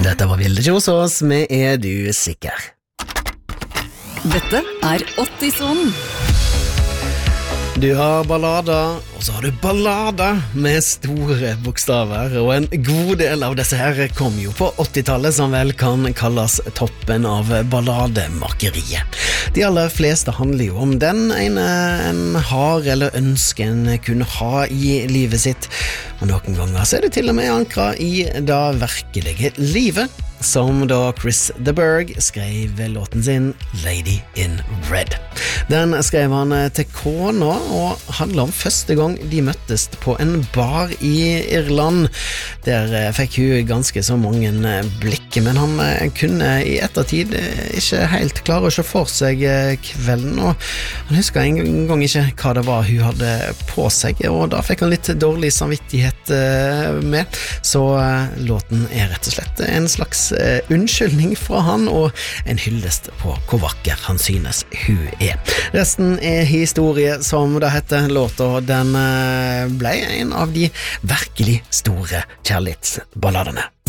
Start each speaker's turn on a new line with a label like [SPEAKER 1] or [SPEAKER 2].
[SPEAKER 1] Dette var Vilde Kjosås med Er du sikker?
[SPEAKER 2] Dette 80-sonen.
[SPEAKER 1] Du har ballader, og så har du ballader med store bokstaver, og en god del av disse her kom jo på 80-tallet, som vel kan kalles toppen av ballademakeriet. De aller fleste handler jo om den ene en har eller ønsker en kunne ha i livet sitt, og noen ganger så er det til og med ankret i det virkelige livet, som da Chris de Burgh skrev låten sin Lady in Red. Den skrev han til kona og handler om første gang de møttes på en bar i Irland. Der fikk hun ganske så mange blikk, men han kunne i ettertid ikke helt klare å se for seg kvelden, og han husker en gang ikke hva det var hun hadde på seg, og da fikk han litt dårlig samvittighet med, så låten er rett og slett en slags unnskyldning fra han og en hyllest på hvor vakker han synes hun er. Resten er historie, som det heter. Låta den ble en av de virkelig store kjærlighetsballadene.